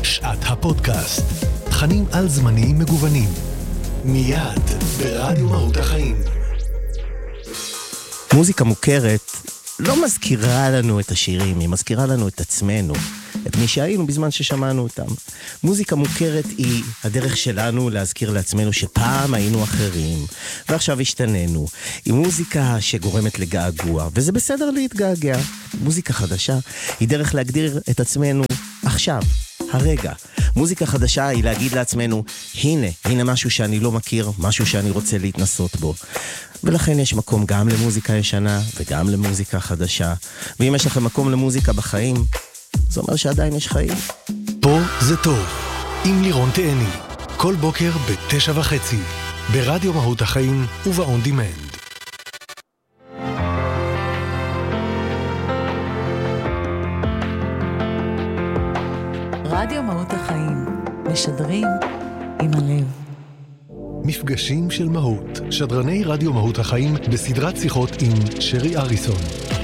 שעת הפודקאסט. תכנים על זמניים מגוונים. מיד ברדיו מהות החיים. מוזיקה מוכרת לא מזכירה לנו את השירים, היא מזכירה לנו את עצמנו, את מי שהיינו בזמן ששמענו אותם. מוזיקה מוכרת היא הדרך שלנו להזכיר לעצמנו שפעם היינו אחרים, ועכשיו השתננו. היא מוזיקה שגורמת לגעגוע, וזה בסדר להתגעגע. מוזיקה חדשה היא דרך להגדיר את עצמנו עכשיו, הרגע. מוזיקה חדשה היא להגיד לעצמנו, הנה משהו שאני לא מכיר, משהו שאני רוצה להתנסות בו. ולכן יש מקום גם למוזיקה ישנה וגם למוזיקה חדשה. ואם יש לכם מקום למוזיקה בחיים, זה אומר שעדיין יש חיים. פה זה טוב, עם לירון תאני. כל בוקר ב9:30, ברדיו מהות החיים ובאון דימנד. רדיו מהות החיים, משדרים עם הלב. מפגשים של מהות, שדרני רדיו מהות החיים בסדרת שיחות עם שרי אריסון.